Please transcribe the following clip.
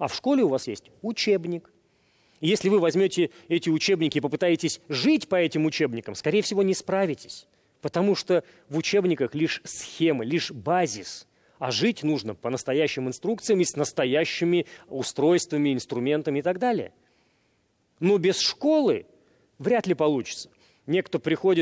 А в школе у вас есть учебник. И если вы возьмете эти учебники и попытаетесь жить по этим учебникам, скорее всего, не справитесь. Потому что в учебниках лишь схемы, лишь базис. А жить нужно по настоящим инструкциям и с настоящими устройствами, инструментами и так далее. Но без школы вряд ли получится. Некто приходит